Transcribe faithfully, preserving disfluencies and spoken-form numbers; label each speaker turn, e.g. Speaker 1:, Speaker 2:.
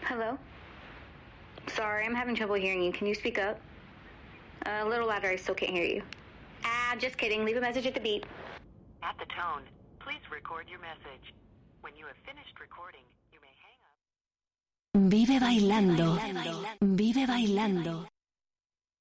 Speaker 1: Hello? Sorry, I'm having trouble hearing you. Can you speak up? Uh, a little louder, I still can't hear you. Ah, just kidding. Leave a message at the beep.
Speaker 2: At the tone, please record your message. When you have finished recording, you may hang up.
Speaker 3: Vive bailando. Vive bailando.